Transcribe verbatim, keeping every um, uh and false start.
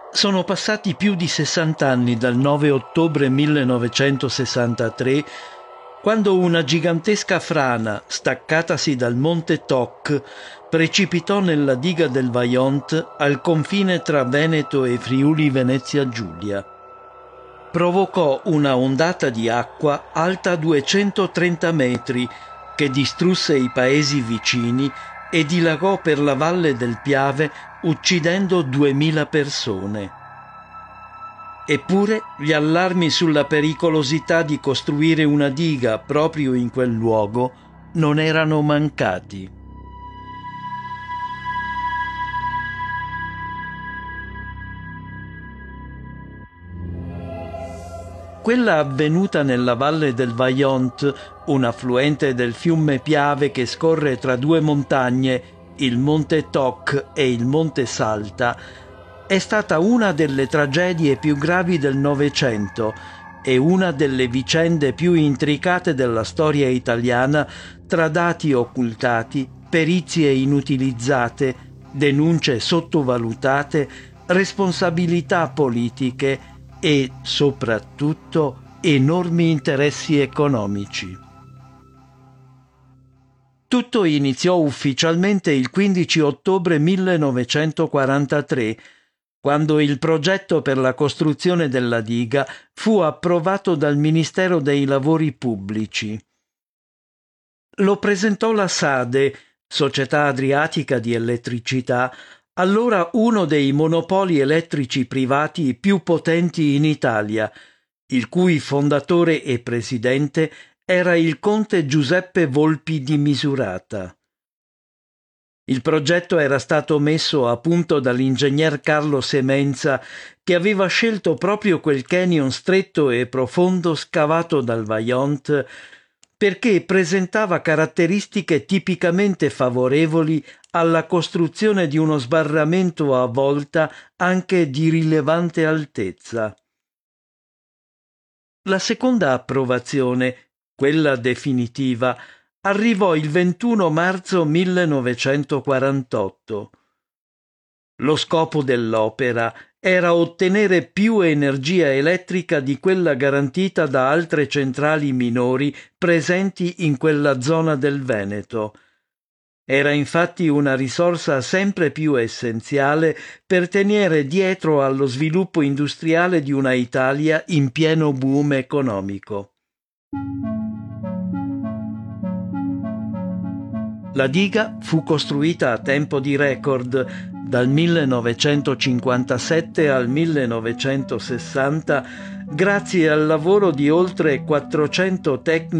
Sono passati più di sessanta anni dal nove ottobre millenovecentosessantatré, quando una gigantesca frana, staccatasi dal monte Toc, precipitò nella diga del Vajont al confine tra Veneto e Friuli Venezia Giulia. Provocò una ondata di acqua alta duecentotrenta metri che distrusse i paesi vicini e dilagò per la valle del Piave uccidendo duemila persone. Eppure gli allarmi sulla pericolosità di costruire una diga proprio in quel luogo non erano mancati. Quella avvenuta nella valle del Vajont, un affluente del fiume Piave che scorre tra due montagne, il Monte Toc e il Monte Salta, è stata una delle tragedie più gravi del Novecento e una delle vicende più intricate della storia italiana, tra dati occultati, perizie inutilizzate, denunce sottovalutate, responsabilità politiche e, soprattutto, enormi interessi economici. Tutto iniziò ufficialmente il quindici ottobre millenovecentoquarantatré, quando il progetto per la costruzione della diga fu approvato dal Ministero dei Lavori Pubblici. Lo presentò la SADE, Società Adriatica di Elettricità, allora uno dei monopoli elettrici privati più potenti in Italia, il cui fondatore e presidente era il conte Giuseppe Volpi di Misurata. Il progetto era stato messo a punto dall'ingegner Carlo Semenza, che aveva scelto proprio quel canyon stretto e profondo scavato dal Vajont perché presentava caratteristiche tipicamente favorevoli alla costruzione di uno sbarramento a volta anche di rilevante altezza. La seconda approvazione, quella definitiva, arrivò il ventuno marzo millenovecentoquarantotto. Lo scopo dell'opera era ottenere più energia elettrica di quella garantita da altre centrali minori presenti in quella zona del Veneto. Era infatti una risorsa sempre più essenziale per tenere dietro allo sviluppo industriale di una Italia in pieno boom economico. La diga fu costruita a tempo di record dal millenovecentocinquantasette al millenovecentosessanta grazie al lavoro di oltre quattrocento tecnici